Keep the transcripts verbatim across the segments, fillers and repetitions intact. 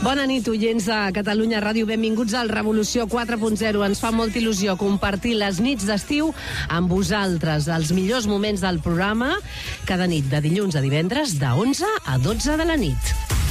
Bona nit, oients de Catalunya Ràdio. Benvinguts al Revolució quatre punt zero. Ens fa molta il·lusió compartir les nits d'estiu amb vosaltres, els millors moments del programa, cada nit de dilluns a divendres, de onze a dotze de la nit.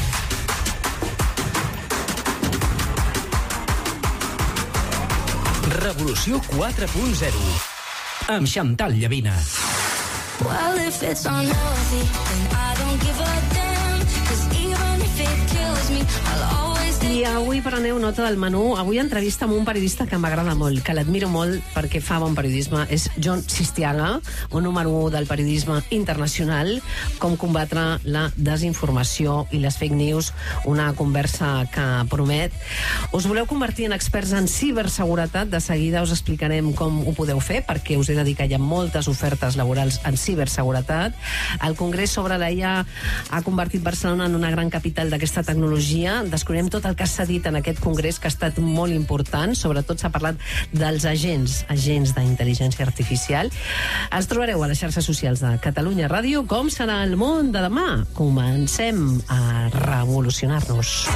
Revolució quatre punt zero amb Chantal Llavina. Well, if it's unhealthy, then I don't give a damn, 'cause even if it kills me, I'll always... I avui preneu nota del menú. Avui entrevista amb un periodista que m'agrada molt, que l'admiro molt perquè fa bon periodisme. És John Sistiaga, un número u del periodisme internacional. Com combatre la desinformació i les fake news, una conversa que promet. Us voleu convertir en experts en ciberseguretat? De seguida us explicarem com ho podeu fer, perquè us he de dir que hi ha moltes ofertes laborals en ciberseguretat. El Congrés sobre l'A I A ha convertit Barcelona en una gran capital d'aquesta tecnologia. Descobrirem tot el que s'ha dit en aquest congrés, que ha estat molt important. Sobretot s'ha parlat dels agents, agents d'intel·ligència artificial. Els trobareu a les xarxes socials de Catalunya Ràdio. Com serà el món de demà? Comencem a revolucionar-nos.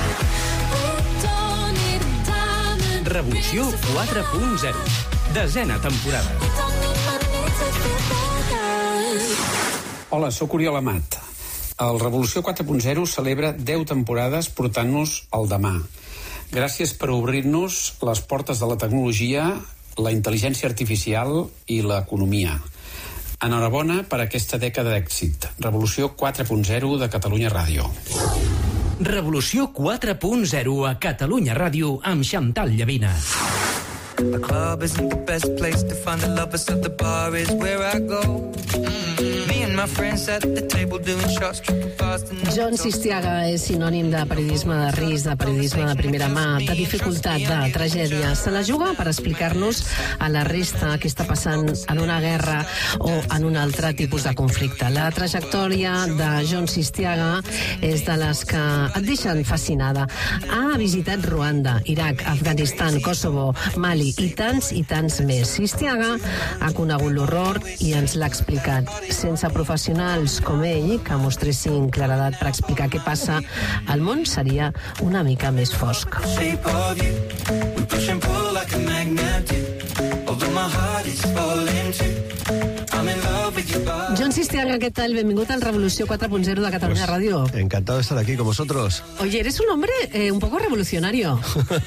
Revolució quatre punt zero. Desena temporada. Hola, sóc Oriol Amat. El Revolució quatre punt zero celebra deu temporades portant-nos al demà. Gràcies per obrir-nos les portes de la tecnologia, la intel·ligència artificial i l'economia. Enhorabona per aquesta dècada d'èxit. Revolució quatre punt zero de Catalunya Ràdio. Revolució quatre punt zero a Catalunya Ràdio amb Chantal Llavina. The club isn't the best place to find the lovers, so the bar is where I go. Mm-hmm. Me and my friends at the table doing shots, tripping fast. John Sistiaga és sinònim de periodisme de risc, de periodisme de primera mà, de dificultat, de tragèdia. Se la juga per explicar-nos a la resta què està passant en una guerra o en un altre tipus de conflicte. La trajectòria de John Sistiaga és de les que et deixen fascinada. Ha visitat Ruanda, Iraq, Afganistan, Kosovo, Mali i tants i tants més. Sistiaga ha conegut l'horror i ens l'ha explicat. Sense professionals com ell, que mostressin claredat per explicar què passa, el món seria una mica més fosc. John Sistiaga, ¿qué tal? Benvingut al Revolució quatre punt zero de Catalunya pues, Ràdio. Encantado de estar aquí con vosotros. Oye, eres un hombre eh, un poco revolucionario.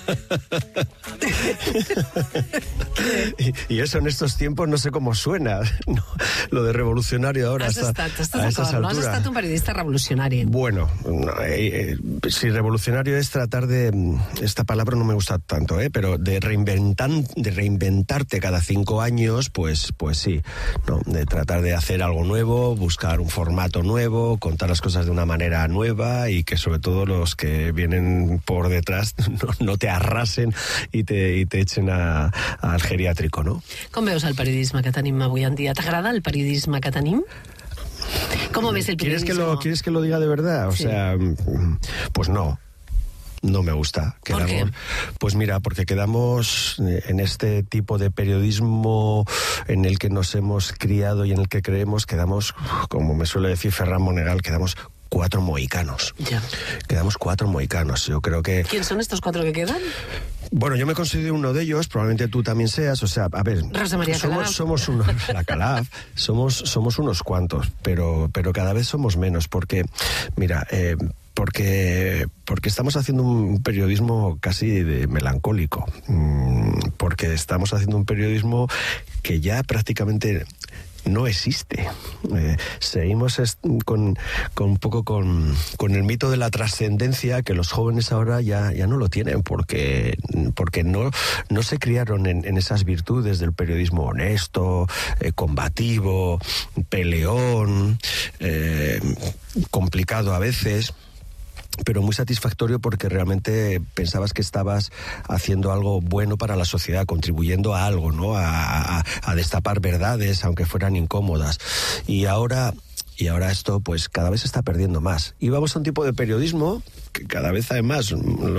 y, y eso en estos tiempos no sé cómo suena, no, lo de revolucionario ahora. Has hasta, estat, estàs a estas d'acord, no has alturas. estat un periodista revolucionari. Bueno, no, eh, eh, si revolucionario es tratar de, esta palabra no me gusta tanto, eh, pero de reinventar, de reinventarte cada cinco años, pues, pues sí, ¿no? De tratar de hacer algo nuevo, buscar un formato nuevo, contar las cosas de una manera nueva y que sobre todo los que vienen por detrás no, no te arrasen y te, y te echen a, a al geriátrico, no? Com veus el periodisme que tenim avui en dia? T'agrada el periodisme que tenim? ¿Cómo ves el ¿Quieres periodismo? que lo, ¿Quieres que lo diga de verdad? O sí. sea, pues no. No me gusta. ¿Por quedamos, qué? Pues mira, porque quedamos en este tipo de periodismo en el que nos hemos criado y en el que creemos, quedamos, como me suele decir Ferran Monegal, quedamos cuatro mohicanos. Ya. Quedamos cuatro mohicanos. Yo creo que... ¿Quién son estos cuatro que quedan? Bueno, yo me considero uno de ellos, probablemente tú también seas, o sea, a ver, Rosa María somos, Calaf. somos unos, la Calaf, somos, somos unos cuantos, pero, pero cada vez somos menos, porque, mira, eh, porque, porque estamos haciendo un periodismo casi de melancólico, porque estamos haciendo un periodismo que ya prácticamente no existe. Eh, seguimos est- con, con un poco con, con el mito de la trascendencia que los jóvenes ahora ya, ya no lo tienen porque, porque no, no se criaron en, en esas virtudes del periodismo honesto, eh, combativo, peleón, eh, complicado a veces, pero muy satisfactorio porque realmente pensabas que estabas haciendo algo bueno para la sociedad, contribuyendo a algo, ¿no? A, a, a destapar verdades, aunque fueran incómodas. Y ahora, y ahora esto, pues cada vez se está perdiendo más. Y vamos a un tipo de periodismo que cada vez además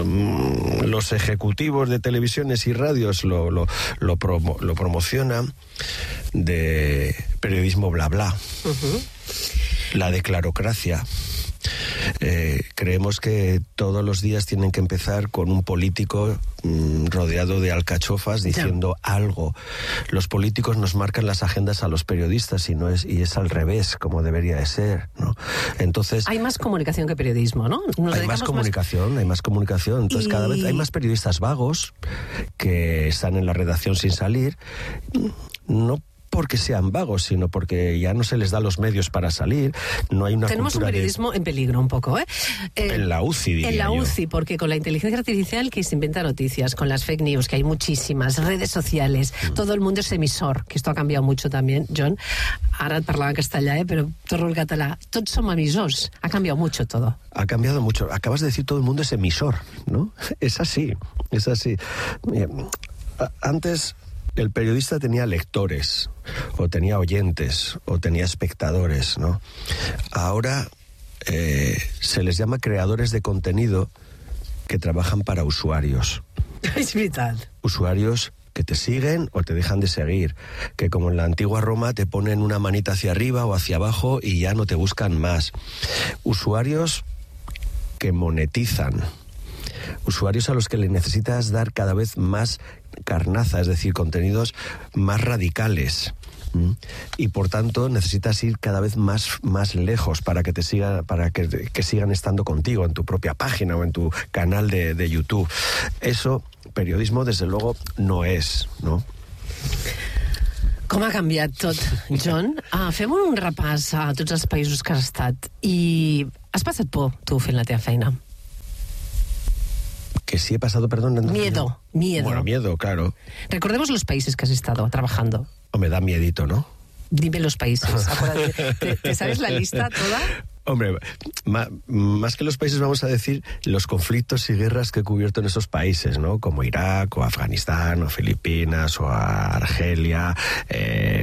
los ejecutivos de televisiones y radios lo, lo, lo, promo, lo promocionan, de periodismo bla bla, uh-huh. La declarocracia. Eh, creemos que todos los días tienen que empezar con un político mmm, rodeado de alcachofas diciendo ya. algo. Los políticos nos marcan las agendas a los periodistas y no es y es al revés, como debería de ser, ¿no? Entonces hay más comunicación que periodismo, ¿no? Nos hay más comunicación, más... hay más comunicación. Entonces y... cada vez hay más periodistas vagos que están en la redacción sin salir, no porque sean vagos, sino porque ya no se les da los medios para salir. No hay una Tenemos un periodismo de... en peligro un poco, ¿eh? eh en la U C I, diría En la U C I, yo. Porque con la inteligencia artificial que se inventa noticias, con las fake news, que hay muchísimas, redes sociales, mm. todo el mundo es emisor, que esto ha cambiado mucho también, John. Ara et parlava en castellà, eh, pero torno al català. Tots som emissors. Ha cambiado mucho todo. Ha cambiado mucho. Acabas de decir todo el mundo es emisor, ¿no? Es así, es así. Mira, antes... el periodista tenía lectores, o tenía oyentes, o tenía espectadores, ¿no? Ahora eh, se les llama creadores de contenido que trabajan para usuarios. Es vital. Usuarios que te siguen o te dejan de seguir, que como en la antigua Roma te ponen una manita hacia arriba o hacia abajo y ya no te buscan más. Usuarios que monetizan. Usuarios a los que le necesitas dar cada vez más carnaza, es decir, contenidos más radicales. ¿Mm? Y por tanto necesitas ir cada vez más, más lejos para que te siga, para que, que sigan estando contigo en tu propia página o en tu canal de, de YouTube. Eso, periodismo, desde luego, no és, no? Com ha canviat tot, John? Uh, fem un repàs a tots els països que has estat. I has passat por, tu, fent la teva feina? Que sí he pasado, perdón... Miedo, miedo. Bueno, miedo, claro. Recordemos los países que has estado trabajando. Hombre, da miedito, ¿no? Dime los países. Acuérdate, ¿te, ¿te sabes la lista toda? Hombre, ma, más que los países vamos a decir los conflictos y guerras que he cubierto en esos países, ¿no? Como Irak, o Afganistán, o Filipinas, o Argelia, eh,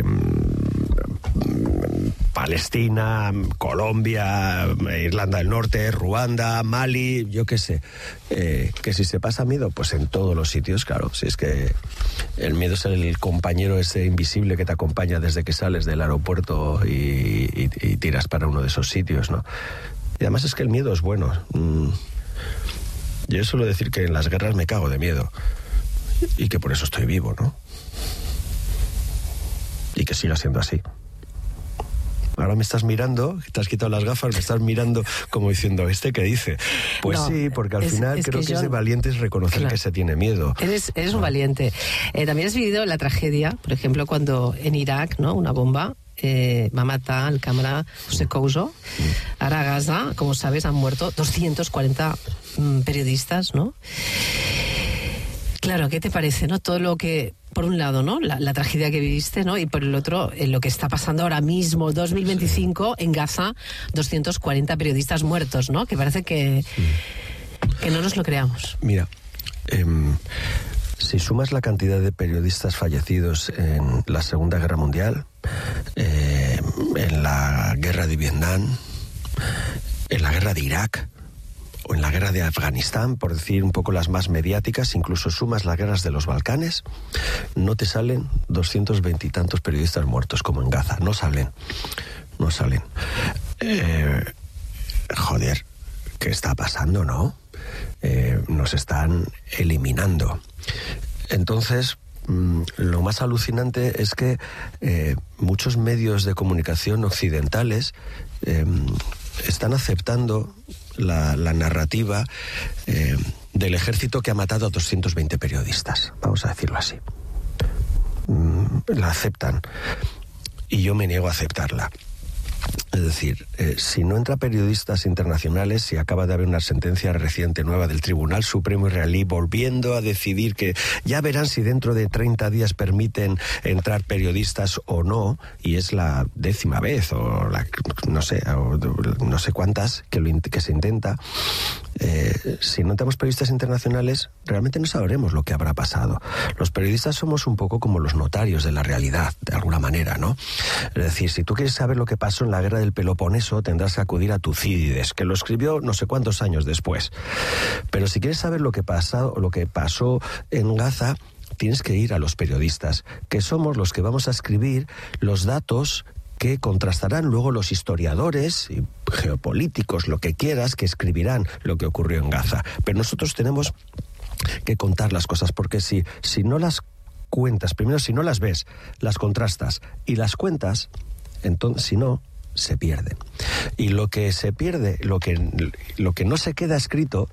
Palestina, Colombia, Irlanda del Norte, Ruanda, Mali, yo qué sé. Eh, que si se pasa miedo, pues en todos los sitios, claro. Si es que el miedo es el compañero ese invisible que te acompaña desde que sales del aeropuerto y, y, y tiras para uno de esos sitios, ¿no? Y además es que el miedo es bueno. Mm. Yo suelo decir que en las guerras me cago de miedo y que por eso estoy vivo, ¿no? Y que siga siendo así. Ahora me estás mirando, te has quitado las gafas, me estás mirando como diciendo, ¿este qué dice? Pues no, sí, porque al es, final es creo que, que es de valientes reconocer claro. que se tiene miedo. Eres, eres un valiente. Eh, también has vivido la tragedia, por ejemplo, cuando en Irak, ¿no? Una bomba eh, va a matar al cámara José Couso. Ahora a Gaza, como sabes, han muerto doscientos cuarenta mm, periodistas, ¿no? Claro, ¿qué te parece, no? Todo lo que, por un lado, ¿no? La, la tragedia que viviste, ¿no? Y por el otro, en lo que está pasando ahora mismo, dos mil veinticinco, sí. En Gaza, doscientos cuarenta periodistas muertos, ¿no? Que parece que, sí. que no nos lo creamos. Mira, eh, si sumas la cantidad de periodistas fallecidos en la Segunda Guerra Mundial, eh, en la Guerra de Vietnam, en la Guerra de Irak, o en la guerra de Afganistán, por decir un poco las más mediáticas, incluso sumas las guerras de los Balcanes, no te salen doscientos veinte y tantos periodistas muertos como en Gaza. No salen, no salen. Eh, joder, ¿qué está pasando, no? Eh, nos están eliminando. Entonces, mmm, lo más alucinante es que eh, muchos medios de comunicación occidentales eh, están aceptando La, la narrativa eh, del ejército que ha matado a doscientos veinte periodistas, vamos a decirlo así. Mm, la aceptan y yo me niego a aceptarla. Es decir, eh, si no entra periodistas internacionales, si acaba de haber una sentencia reciente nueva del Tribunal Supremo israelí volviendo a decidir que ya verán si dentro de treinta días permiten entrar periodistas o no, y es la décima vez o la, no sé, o no sé cuántas que, lo, que se intenta, eh, si no entramos periodistas internacionales, realmente no sabremos lo que habrá pasado. Los periodistas somos un poco como los notarios de la realidad, de alguna manera, ¿no? Es decir, si tú quieres saber lo que pasó en la guerra del Peloponeso, tendrás que acudir a Tucídides, que lo escribió no sé cuántos años después. Pero si quieres saber lo que pasó, lo que pasó en Gaza, tienes que ir a los periodistas, que somos los que vamos a escribir los datos que contrastarán luego los historiadores y geopolíticos, lo que quieras, que escribirán lo que ocurrió en Gaza. Pero nosotros tenemos que contar las cosas, porque si, si no las cuentas, primero si no las ves, las contrastas y las cuentas, entonces si no, se pierden. Y lo que se pierde, lo que, lo que no se queda escrito,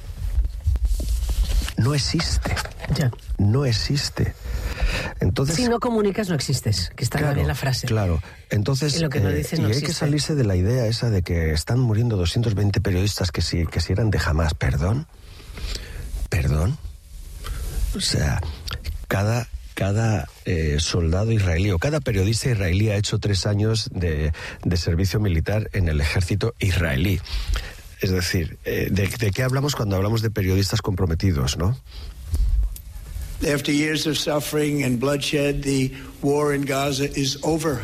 no existe. Ya. No existe. Entonces, si no comunicas, no existes, que está claro, bien la frase. Claro. Entonces, y lo que no dices, eh, no y hay existe. que salirse de la idea esa de que están muriendo doscientos veinte periodistas que si, que si eran de Hamás. ¿Perdón? ¿Perdón? O sea, cada... Cada eh, soldado israelí o cada periodista israelí ha hecho tres años de, de servicio militar en el ejército israelí. Es decir, eh, de, ¿de qué hablamos cuando hablamos de periodistas comprometidos, no? After years of suffering and bloodshed, the war in Gaza is over.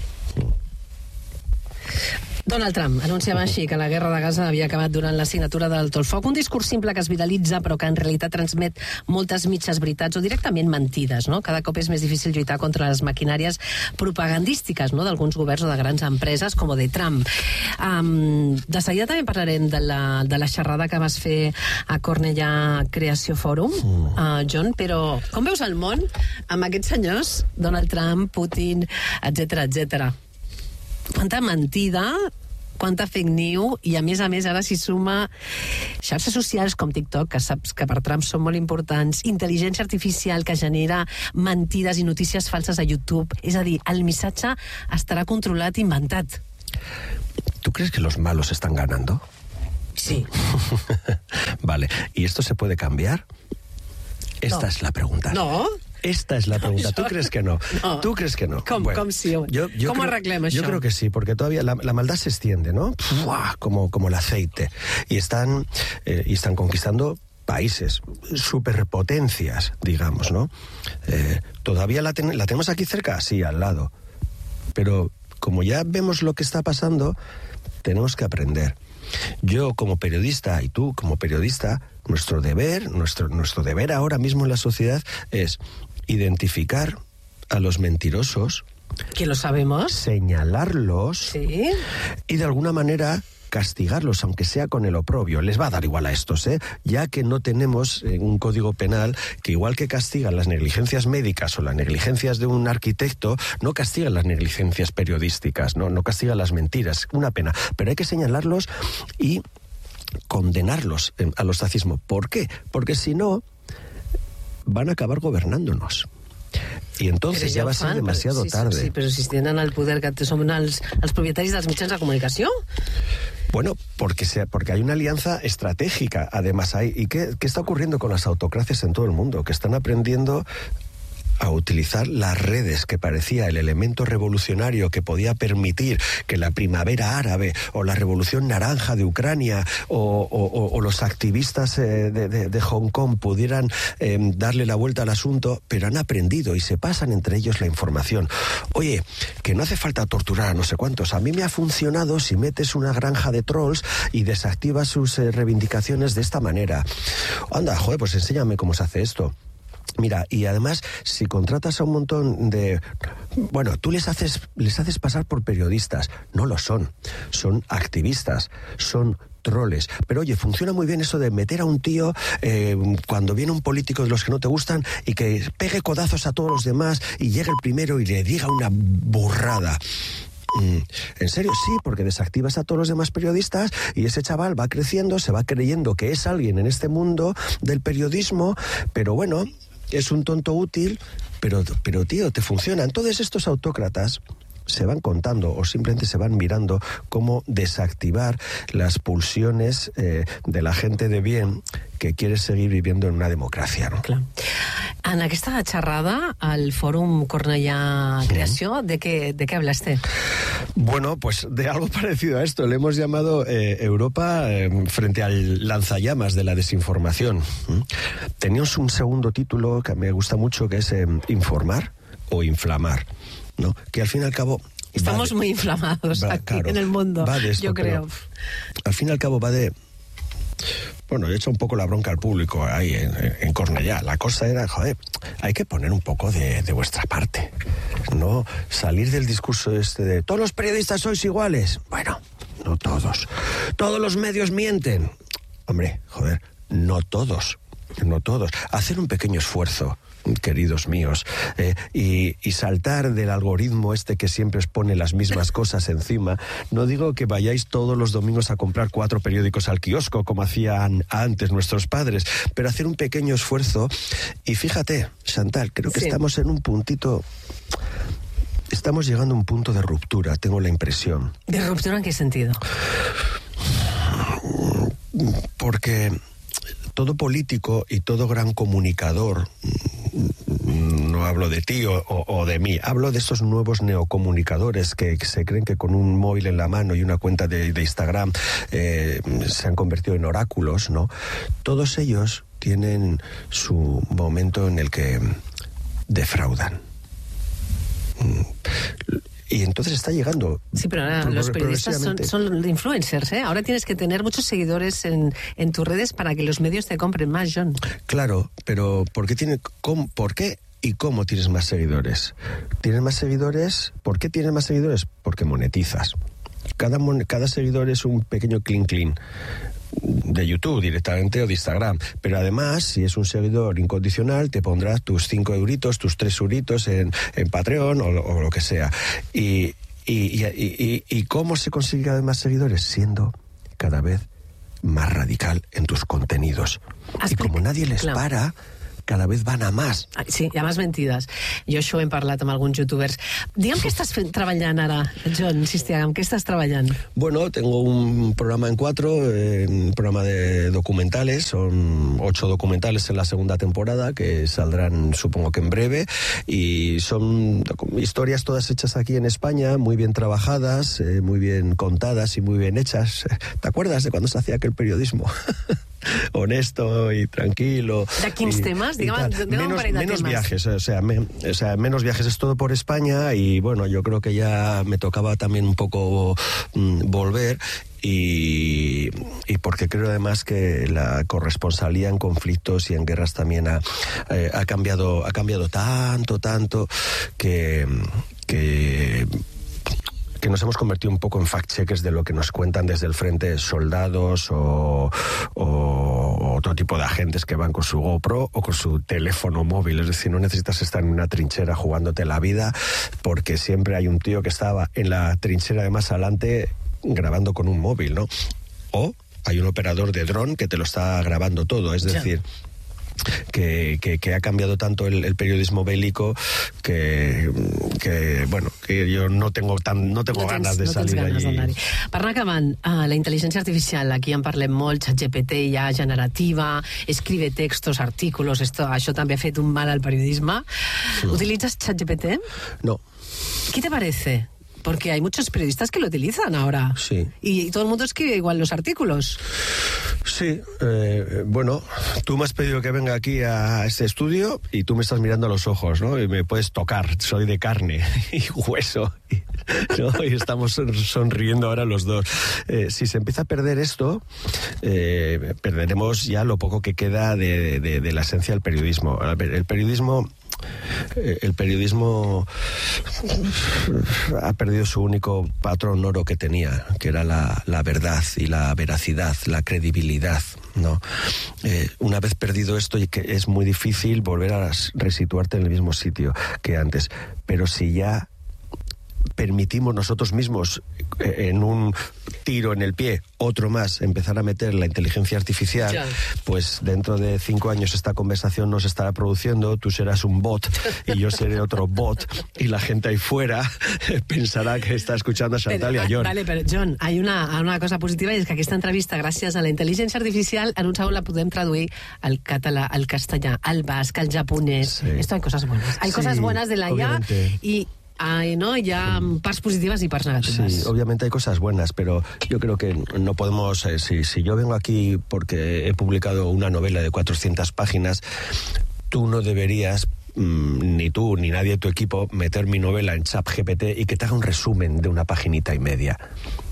Donald Trump anunciava així que la guerra de Gaza havia acabat durant la signatura del alto el foc, un discurs simple que es viralitza però que en realitat transmet moltes mitges veritats o directament mentides, no? Cada cop és més difícil lluitar contra les maquinàries propagandístiques, no?, d'alguns governs o de grans empreses com de Trump. Um, de seguida també parlarem de la, de la xerrada que vas fer a Cornellà Creació Fòrum, uh, John, però com veus el món amb aquests senyors, Donald Trump, Putin, etcètera, etcètera? Quanta mentida, quanta fake news, i a més a més ara s'hi suma xarxes socials com TikTok, que saps que per Trump són molt importants, intel·ligència artificial que genera mentides i notícies falses a YouTube. És a dir, el missatge estarà controlat i inventat. ¿Tú crees que los malos están ganando? Sí. Vale, ¿y esto se puede cambiar? Esta No. es la pregunta. No? Esta es la pregunta. No, ¿Tú yo- crees que no? No. ¿Tú crees que no? Com- com sí, home. yo, yo Com creo- arreglem Yo això? creo que sí, porque todavía la, la maldad se extiende, ¿no? ¡Fua! Como, como el aceite. Y están, eh, y están conquistando países, superpotencias, digamos, ¿no? Eh, ¿Todavía la, ten- la tenemos aquí cerca? Sí, al lado. Pero como ya vemos lo que está pasando, tenemos que aprender. Yo como periodista y tú como periodista, nuestro deber, nuestro, nuestro deber ahora mismo en la sociedad es identificar a los mentirosos, Que lo sabemos. señalarlos Sí. y de alguna manera castigarlos, aunque sea con el oprobio. Les va a dar igual a estos, ¿eh? Ya que no tenemos eh, un código penal que, igual que castigan las negligencias médicas o las negligencias de un arquitecto, no castigan las negligencias periodísticas, no, no castigan las mentiras. Una pena. Pero hay que señalarlos y condenarlos eh, al ostracismo. ¿Por qué? Porque si no, van a acabar gobernándonos. I entonces Però ja ho va ser fan, demasiado però, sí, tarde. Sí, però si tenen el poder que són els, els propietaris dels mitjans de comunicació. Bueno, porque, sea, porque hay una alianza estratégica, además hay. ¿Y qué, qué está ocurriendo con las autocracias en todo el mundo? Que están aprendiendo a utilizar las redes, que parecía el elemento revolucionario que podía permitir que la primavera árabe o la revolución naranja de Ucrania o, o, o los activistas eh, de, de, de Hong Kong pudieran eh, darle la vuelta al asunto, pero han aprendido y se pasan entre ellos la información. Oye, que no hace falta torturar a no sé cuántos. A mí me ha funcionado si metes una granja de trolls y desactivas sus eh, reivindicaciones de esta manera. Anda, joder, pues enséñame cómo se hace esto. Mira, y además, si contratas a un montón de... Bueno, tú les haces, les haces pasar por periodistas. No lo son. Son activistas. Son troles. Pero oye, funciona muy bien eso de meter a un tío eh, cuando viene un político de los que no te gustan y que pegue codazos a todos los demás y llegue el primero y le diga una burrada. ¿En serio? Sí, porque desactivas a todos los demás periodistas y ese chaval va creciendo, se va creyendo que es alguien en este mundo del periodismo, pero bueno, es un tonto útil, pero, pero tío, te funciona. Entonces estos autócratas se van contando o simplemente se van mirando cómo desactivar las pulsiones eh, de la gente de bien que quiere seguir viviendo en una democracia, ¿no? Clar. En aquesta xerrada, al Fòrum Cornellà Creació, ¿de qué, de qué hablaste? Bueno, pues de algo parecido a esto. Le hemos llamado eh, Europa eh, frente al lanzallamas de la desinformación. ¿Mm? Teníamos un segundo título que me gusta mucho, que es eh, informar o inflamar, ¿no? Que al fin y al cabo... Estamos de, muy inflamados va, aquí claro, en el mundo, va de esto, yo creo. Al fin y al cabo va de... bueno, yo he hecho un poco la bronca al público ahí en, en Cornellá. La cosa era, joder, hay que poner un poco de, de vuestra parte, ¿no? Salir del discurso este de todos los periodistas sois iguales. Bueno, no todos. Todos los medios mienten. Hombre, joder, no todos, no todos. Hacer un pequeño esfuerzo, queridos míos, eh, y, y saltar del algoritmo este que siempre os pone las mismas cosas encima. No digo que vayáis todos los domingos a comprar cuatro periódicos al kiosco como hacían antes nuestros padres, pero hacer un pequeño esfuerzo. Y fíjate, Chantal, creo que sí. Estamos en un puntito... Estamos llegando a un punto de ruptura, tengo la impresión. ¿De ruptura en qué sentido? Porque todo político y todo gran comunicador, no hablo de ti o, o de mí, hablo de esos nuevos neocomunicadores que, que se creen que con un móvil en la mano y una cuenta de, de Instagram eh, se han convertido en oráculos, ¿no? Todos ellos tienen su momento en el que defraudan. Y entonces está llegando. Sí, pero ahora los periodistas son, son influencers, ¿eh? Ahora tienes que tener muchos seguidores en, en tus redes para que los medios te compren más, John. Claro, pero ¿por qué, tiene, cómo, ¿por qué y cómo tienes más seguidores? ¿Tienes más seguidores? ¿Por qué tienes más seguidores? Porque monetizas. Cada, cada seguidor es un pequeño clean clean de YouTube directamente o de Instagram, pero además si es un seguidor incondicional te pondrás tus cinco euritos, tus tres euritos en, en Patreon o, o lo que sea. Y, y, y, y, y ¿cómo se consigue cada vez más seguidores? Siendo cada vez más radical en tus contenidos. Y como nadie les claro. para, cada vez van a más. Sí, hi ha més mentides. Jo això ho hem parlat amb alguns youtubers. Digue'm què estàs fent, treballant ara, John Sistiaga, ¿en qué estás trabajando? Bueno, tengo un programa en cuatro, eh, un programa de documentales, son ocho documentales en la segunda temporada que saldrán supongo que en breve y son historias todas hechas aquí en España, muy bien trabajadas, eh, muy bien contadas y muy bien hechas. ¿Te acuerdas de cuando se hacía aquel periodismo? Honesto y tranquilo. ¿De quins y, temes? Y Digue'm, menos de menos temes. viajes, o sea, me, o sea, menos viajes es todo por España y bueno, yo creo que ya me tocaba también un poco mm, volver. Y, y porque creo además que la corresponsalía en conflictos y en guerras también ha, eh, ha cambiado ha cambiado tanto, tanto que... que que nos hemos convertido un poco en fact-checkers de lo que nos cuentan desde el frente soldados o, o otro tipo de agentes que van con su GoPro o con su teléfono móvil. Es decir, no necesitas estar en una trinchera jugándote la vida porque siempre hay un tío que estaba en la trinchera de más adelante grabando con un móvil, ¿no? O hay un operador de dron que te lo está grabando todo, es decir... Que, que, que ha cambiado tanto el, el periodismo bélico que, que bueno, que yo no tengo tan no tengo no ganas tens, de salir no allí. Per anar acabant, uh, la intel·ligència artificial, aquí en parlem molt, ChatGPT ja generativa, escribe textos, artículos, esto, això també ha fet un mal al periodisme. Sí. ¿Utilitzas ChatGPT? No. ¿Qué te parece? Porque hay muchos periodistas que lo utilizan ahora. Sí. Y todo el mundo escribe igual los artículos. Sí, eh, bueno, tú me has pedido que venga aquí a este estudio y tú me estás mirando a los ojos, ¿no? Y me puedes tocar, soy de carne y hueso, y, ¿no? Y estamos sonriendo ahora los dos. Eh, si se empieza a perder esto, eh, perderemos ya lo poco que queda de, de, de la esencia del periodismo. El periodismo... El periodismo ha perdido su único patrón oro que tenía, que era la, la verdad y la veracidad, la credibilidad, ¿no? Eh, una vez perdido esto, y que es muy difícil volver a resituarte en el mismo sitio que antes. Pero si ya permitimos nosotros mismos eh, en un tiro en el pie, otro más, empezar a meter la inteligencia artificial, ya. Pues dentro de cinco años esta conversación no se estará produciendo, tú serás un bot y yo seré otro bot y la gente ahí fuera pensarà que està escuchando a Chantal pero, y a John. Vale, pero John, hay una, una cosa positiva y es que aquesta entrevista, gràcies a la intel·ligència artificial, en un segon la podem traduir al català, al castellà, al basc, al japonès. Sí. Esto hay cosas buenas. Hay sí, cosas buenas de la I A y... Ay, ¿no? Ya parts positivas y parts negativas. Sí, obviamente hay cosas buenas, pero yo creo que no podemos... Eh, si, si yo vengo aquí porque he publicado una novela de cuatrocientas páginas, tú no deberías, mmm, ni tú ni nadie de tu equipo, meter mi novela en ChatGPT y que te haga un resumen de una paginita y media.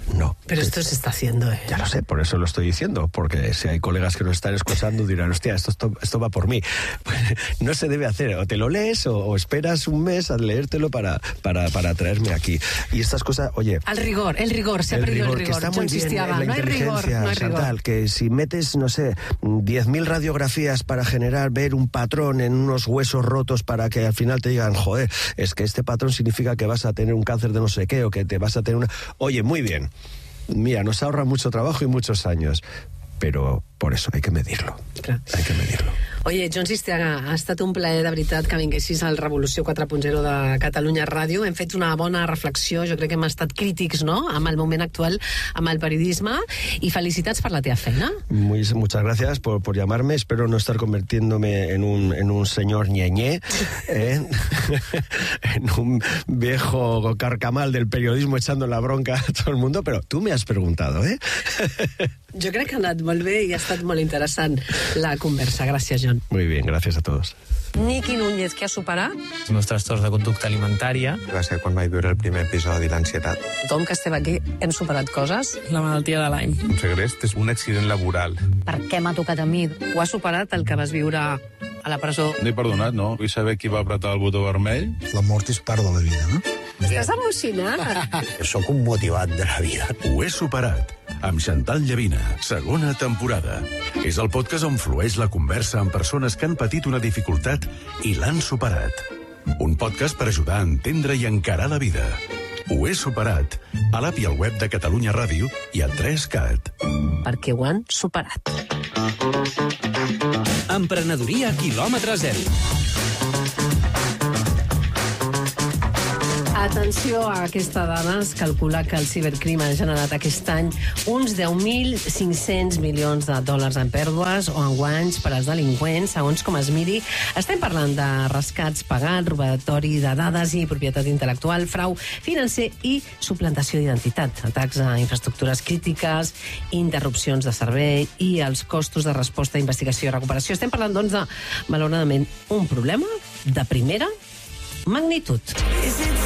No. Pero esto se está haciendo, ¿eh? Ya lo sé, por eso lo estoy diciendo, porque si hay colegas que nos están escuchando dirán, hostia, esto, esto, esto va por mí. Pues no se debe hacer, o te lo lees o, o esperas un mes a leértelo para, para, para traerme aquí. Y estas cosas, oye... Al rigor, el rigor, se ha el perdido rigor, el rigor. que está muy bien en la no hay rigor, inteligencia, no hay rigor. Chantal, que si metes, no sé, diez mil radiografías para generar, ver un patrón en unos huesos rotos para que al final te digan, joder, es que este patrón significa que vas a tener un cáncer de no sé qué, o que te vas a tener una... Oye, muy bien. Mira, nos ahorra mucho trabajo y muchos años, pero por eso hay que medirlo. Clar. Hay que medirlo. Oye, John Sistiaga, ha estat un plaer de veritat que vinguessis al Revolució quatre punt zero de Catalunya Ràdio. Hem fet una bona reflexió, jo crec que hem estat crítics, ¿no?, amb el moment actual, amb el periodisme, i felicitats per la teva feina. Muy, muchas gracias por, por llamarme. Espero no estar convirtiéndome en un, en un señor ñeñé, ¿eh? en un viejo carcamal del periodismo echando la bronca a todo el mundo, pero tú me has preguntado, ¿eh? Jo crec que ha anat molt bé i ha estat molt interessant la conversa. Gràcies, John. Muy bien, gracias a todos. Niqui Núñez, què ha superat? Els meus trastorns de conducta alimentària. Va ser quan vaig viure el primer episodi, l'ansietat. Tothom que estem aquí hem superat coses. La malaltia de Lyme. Un segrest és un accident laboral. Per què m'ha tocat a mi? Ho ha superat el que vas viure a la presó. No he perdonat, no? Vull saber qui va apretar el botó vermell. La mort és part de la vida, no? Estàs emocionat. Soc un motivat de la vida. Ho he superat, amb Chantal Llavina, segona temporada. És el podcast on flueix la conversa amb persones que han patit una dificultat i l'han superat. Un podcast per ajudar a entendre i encarar la vida. Ho he superat, a l'app i al web de Catalunya Ràdio i a tres cat. Perquè ho han superat. Emprenedoria quilòmetre zero. Atenció a aquesta dada. Es calcula que el cibercrim ha generat aquest any uns deu mil cinc-cents milions de dòlars en pèrdues o en guanys per als delinqüents, segons com es miri. Estem parlant de rescats pagats, robatori de dades i propietat intel·lectual, frau financer i suplantació d'identitat, atacs a infraestructures crítiques, interrupcions de servei i els costos de resposta, investigació i recuperació. Estem parlant, doncs, de, malauradament, un problema de primera magnitud.